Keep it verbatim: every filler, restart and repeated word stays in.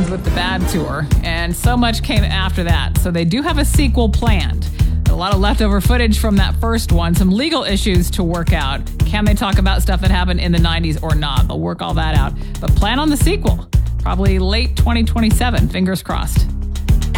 problems with the Bad Tour, and so much came after that. So they do have a sequel planned. A lot of leftover footage from that first one, some legal issues to work out. Can they talk about stuff that happened in the nineties or not? They'll work all that out. But plan on the sequel. Probably late twenty twenty-seven, fingers crossed.